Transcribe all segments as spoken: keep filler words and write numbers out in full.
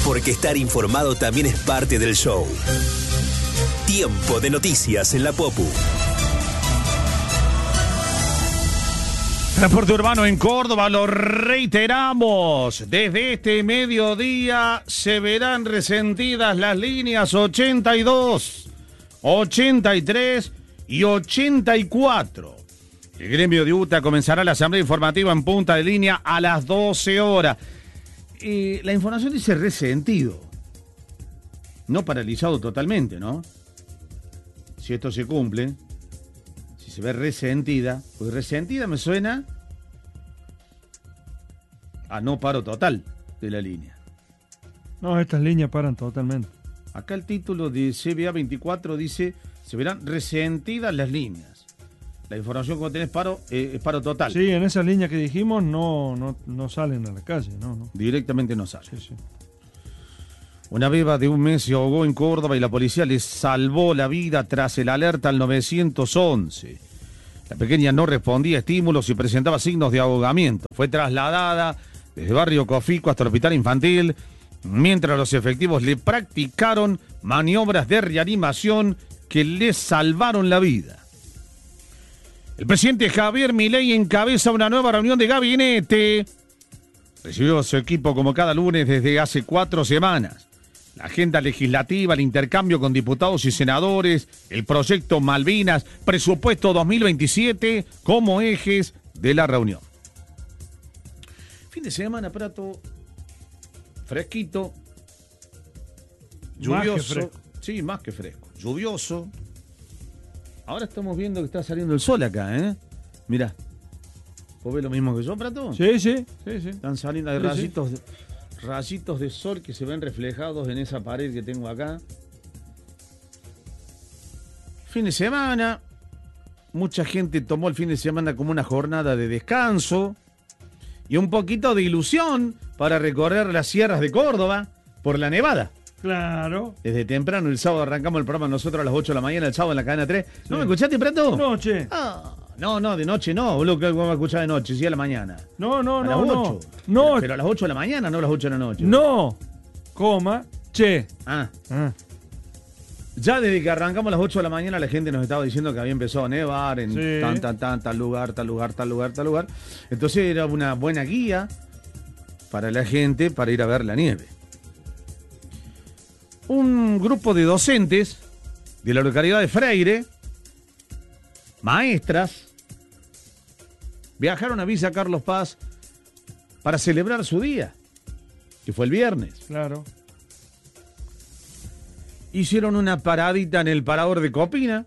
porque estar informado también es parte del show. Tiempo de noticias en la Popu. Transporte urbano en Córdoba, lo reiteramos. Desde este mediodía se verán resentidas las líneas ochenta y dos, ochenta y tres y ochenta y cuatro. El gremio de U T A comenzará la asamblea informativa en punta de línea a las doce horas. Eh, la información dice resentido, no paralizado totalmente, ¿no? Si esto se cumple, si se ve resentida, pues resentida me suena a no paro total de la línea. No, estas líneas paran totalmente. Acá el título de C B A veinticuatro dice, se verán resentidas las líneas. La información cuando tenés paro eh, es paro total. Sí, en esas líneas que dijimos no, no, no salen a la calle, no, no. Directamente no salen. Sí, sí. Una beba de un mes se ahogó en Córdoba y la policía le salvó la vida tras el alerta al nueve once. La pequeña no respondía a estímulos y presentaba signos de ahogamiento. Fue trasladada desde Barrio Cofico hasta el hospital infantil, mientras los efectivos le practicaron maniobras de reanimación que le salvaron la vida. El presidente Javier Milei encabeza una nueva reunión de gabinete. Recibió a su equipo como cada lunes desde hace cuatro semanas. La agenda legislativa, el intercambio con diputados y senadores, el proyecto Malvinas, presupuesto dos mil veintisiete como ejes de la reunión. Fin de semana, Prato, fresquito, lluvioso. Más que fresco. Sí, más que fresco. Lluvioso. Ahora estamos viendo que está saliendo el sol acá, ¿eh? Mirá. ¿Vos ves lo mismo que yo, Prato? Sí, sí, sí, sí. Están saliendo, hay Sí, rayitos, de, rayitos de sol que se ven reflejados en esa pared que tengo acá. Fin de semana. Mucha gente tomó el fin de semana como una jornada de descanso y un poquito de ilusión para recorrer las sierras de Córdoba por la nevada. Claro. Desde temprano, el sábado arrancamos el programa nosotros a las ocho de la mañana, el sábado en la cadena tres. ¿No Sí. me escuchaste, Prato? No, che. Ah, no, no, de noche no, boludo, que vamos a escuchar de noche, sí a la mañana. No, no, a no, las no. ocho. No, Pero, pero a las ocho de la mañana, no a las ocho de la noche. no. Coma, che. Ah, Ah. ya desde que arrancamos a las ocho de la mañana la gente nos estaba diciendo que había empezado a nevar en Sí. tan, tan, tan, tal lugar, tal lugar, tal lugar, tal lugar. Entonces era una buena guía para la gente para ir a ver la nieve. Un grupo de docentes de la localidad de Freire, maestras, viajaron a Villa Carlos Paz para celebrar su día, que fue el viernes. Claro. Hicieron una paradita en el parador de Copina.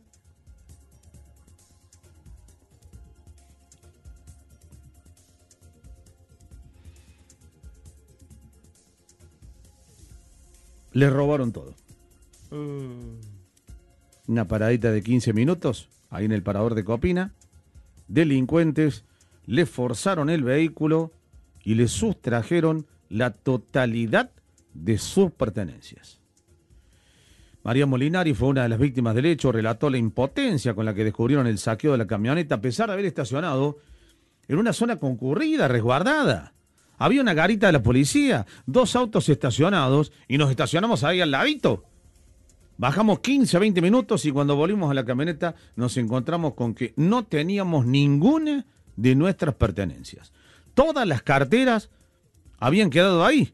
Les robaron todo. Uh, Una paradita de quince minutos, ahí en el parador de Copina. Delincuentes le forzaron el vehículo y le sustrajeron la totalidad de sus pertenencias. María Molinari fue una de las víctimas del hecho, relató la impotencia con la que descubrieron el saqueo de la camioneta, a pesar de haber estacionado en una zona concurrida, resguardada. Había una garita de la policía, dos autos estacionados y nos estacionamos ahí al ladito. Bajamos quince a veinte minutos y cuando volvimos a la camioneta nos encontramos con que no teníamos ninguna de nuestras pertenencias. Todas las carteras habían quedado ahí.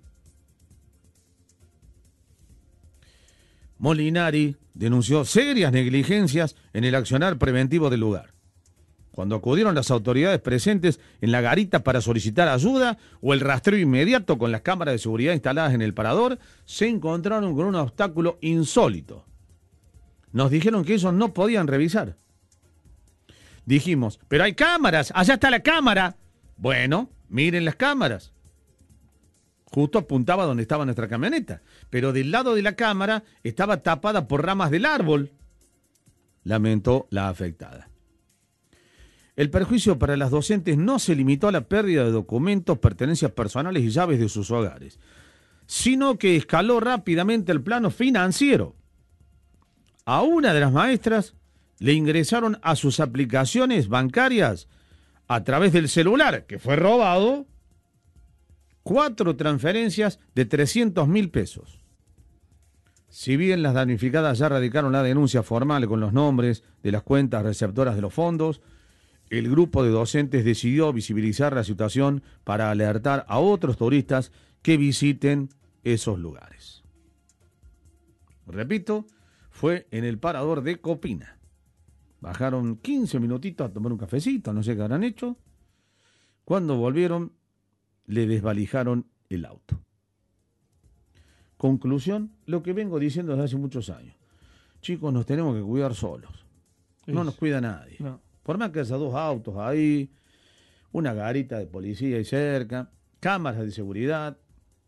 Molinari denunció serias negligencias en el accionar preventivo del lugar. Cuando acudieron las autoridades presentes en la garita para solicitar ayuda o el rastreo inmediato con las cámaras de seguridad instaladas en el parador, se encontraron con un obstáculo insólito. Nos dijeron que ellos no podían revisar. Dijimos, pero hay cámaras, allá está la cámara. Bueno, miren las cámaras. Justo apuntaba donde estaba nuestra camioneta, pero del lado de la cámara estaba tapada por ramas del árbol, lamentó la afectada. El perjuicio para las docentes no se limitó a la pérdida de documentos, pertenencias personales y llaves de sus hogares, sino que escaló rápidamente el plano financiero. A una de las maestras le ingresaron a sus aplicaciones bancarias a través del celular, que fue robado, cuatro transferencias de trescientos mil pesos. Si bien las damnificadas ya radicaron la denuncia formal con los nombres de las cuentas receptoras de los fondos, el grupo de docentes decidió visibilizar la situación para alertar a otros turistas que visiten esos lugares. Repito, fue en el parador de Copina. Bajaron quince minutitos a tomar un cafecito, no sé qué habrán hecho. Cuando volvieron, le desvalijaron el auto. Conclusión, lo que vengo diciendo desde hace muchos años. Chicos, nos tenemos que cuidar solos. No nos cuida nadie. No. Por más que haya dos autos ahí, una garita de policía ahí cerca, cámaras de seguridad,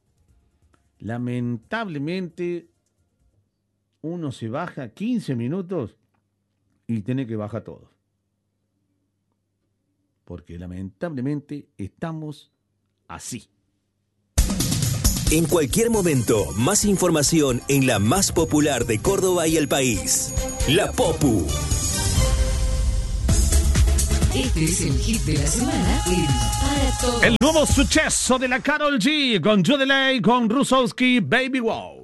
lamentablemente uno se baja quince minutos y tiene que bajar todo. Porque lamentablemente estamos así. En cualquier momento, más información en la más popular de Córdoba y el país. La Popu. Este es el hit de la semana en Para Todos. El nuevo suceso de la Karol G con Judelay, con Rusowski, Baby Wow.